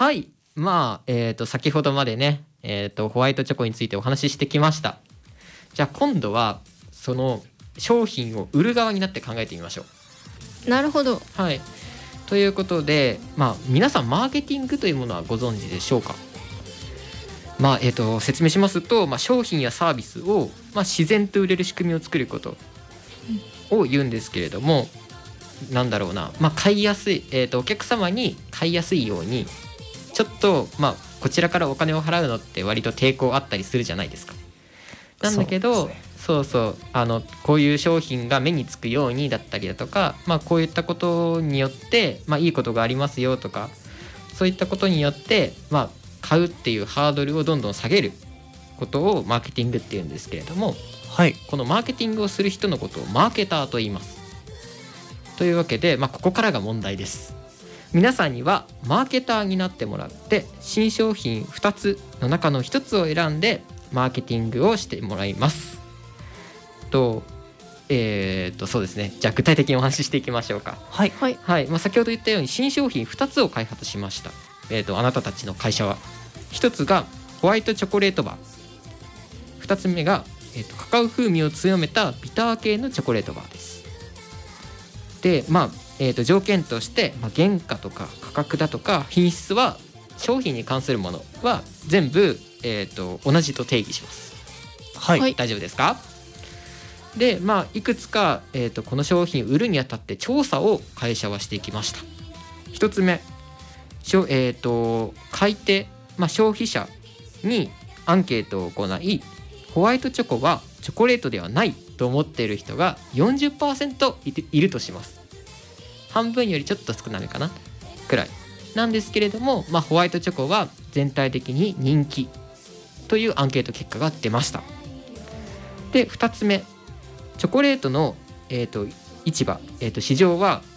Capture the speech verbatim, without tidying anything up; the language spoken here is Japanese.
はい、まあ、えー、と先ほどまでね、えー、とホワイトチョコについてお話ししてきました。じゃあ今度はその商品を売る側になって考えてみましょう。なるほど。 はい、ということで、まあ、皆さんマーケティングというものはご存知でしょうか。まあえー、と説明しますと、まあ、商品やサービスを、まあ、自然と売れる仕組みを作ることを言うんですけれども、うん、なんだろうな、まあ、買いやすい、えー、とお客様に買いやすいようにちょっと、まあ、こちらからお金を払うのって割と抵抗あったりするじゃないですか。なんだけど そう,、ね、そうそうあのこういう商品が目につくようにだったりだとか、まあ、こういったことによって、まあ、いいことがありますよとか、そういったことによって、まあ、買うっていうハードルをどんどん下げることをマーケティングっていうんですけれども、 はい、 このマーケティングをする人のことをマーケターと言います。というわけで、まあ、ここからが問題です。皆さんにはマーケターになってもらって、新商品ふたつの中のひとつを選んでマーケティングをしてもらいます。と、えー、とそうですね。じゃあ具体的にお話ししていきましょうか。 はい、 はいはい、まあ、先ほど言ったように新商品ふたつを開発しました。えー、とあなたたちの会社は、ひとつがホワイトチョコレートバー、ふたつめが、えー、とカカオ風味を強めたビター系のチョコレートバーです。で、まあえー、と条件として、まあ、原価とか価格だとか品質は、商品に関するものは全部、えー、と同じと定義します。 はい、 はい、 大丈夫ですか。で、まあ、いくつか、えー、とこの商品を売るにあたって調査を会社はしていきました。ひとつめ、しょ、えー、と買い手、まあ、消費者にアンケートを行い、ホワイトチョコはチョコレートではないと思っている人が よんじゅっパーセント い, いるとします。半分よりちょっと少なめかなくらいなんですけれども、まあ、ホワイトチョコは全体的に人気というアンケート結果が出ました。で、ふたつめ、チョコレートの、えー、と市場、えー、と市場は